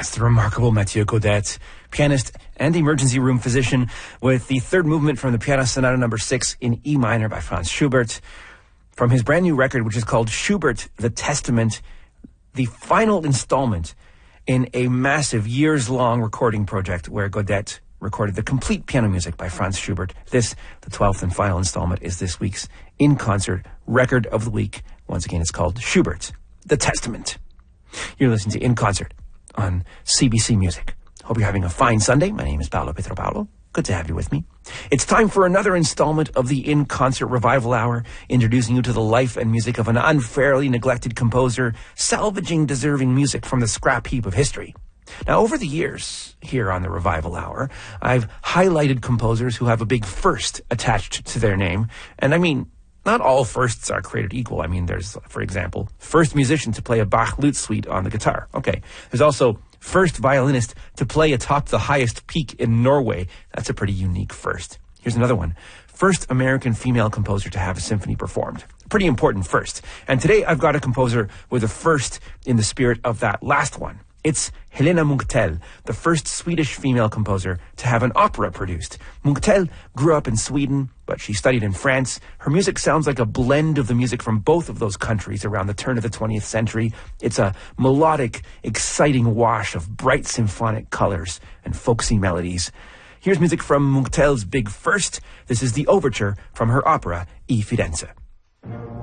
That's the remarkable Mathieu Gaudette, pianist and emergency room physician, with the third movement from the Piano Sonata No. 6 in E minor by Franz Schubert, from his brand new record, which is called Schubert, The Testament, the final installment in a massive years-long recording project where Gaudette recorded the complete piano music by Franz Schubert. This, the 12th and final installment, is this week's in-concert record of the week. Once again, it's called Schubert, The Testament. You're listening to In Concert on CBC Music. Hope you're having a fine Sunday. My name is Paolo Pietro-Paolo. Good to have you with me. It's time for another installment of the In Concert Revival Hour, introducing you to the life and music of an unfairly neglected composer, salvaging deserving music from the scrap heap of history. Now, over the years, here on the Revival Hour, I've highlighted composers who have a big first attached to their name. And I mean, not all firsts are created equal. I mean, there's, for example, first musician to play a Bach lute suite on the guitar. Okay. There's also first violinist to play atop the highest peak in Norway. That's a pretty unique first. Here's another one. First American female composer to have a symphony performed. Pretty important first. And today I've got a composer with a first in the spirit of that last one. It's Helena Munkhtel, the first Swedish female composer to have an opera produced. Munkhtel grew up in Sweden, but she studied in France. Her music sounds like a blend of the music from both of those countries around the turn of the 20th century. It's a melodic, exciting wash of bright symphonic colors and folksy melodies. Here's music from Munkhtel's big first. This is the overture from her opera, I Firenze.